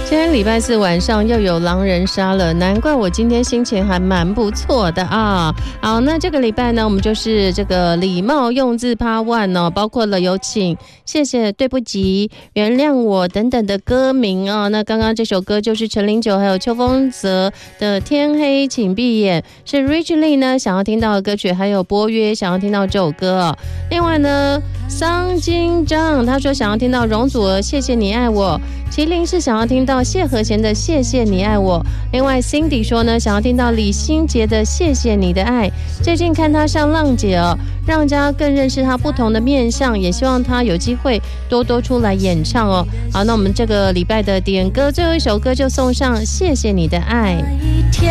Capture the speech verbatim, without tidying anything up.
今天礼拜四晚上又有狼人杀了，难怪我今天心情还蛮不错的啊。好，那这个礼拜呢，我们就是这个礼貌用字 Part One 哦，包括了有请、谢谢、对不起、原谅我等等的歌名啊。那刚刚这首歌就是陈零九还有邱锋泽的《天黑请闭眼》，是 Rich Lee 呢想要听到的歌曲，还有波约想要听到这首歌哦。另外呢，桑金章他说想要听到容祖儿《谢谢你爱我》，麒麟是想要听到谢和弦的《谢谢你爱我》，另外 Cindy 说呢想要听到李心洁的《谢谢你的爱》。最近看他上浪姐哦，让大家更认识他不同的面向，也希望他有机会多多出来演唱哦。好，那我们这个礼拜的点歌最后一首歌就送上《谢谢你的爱》。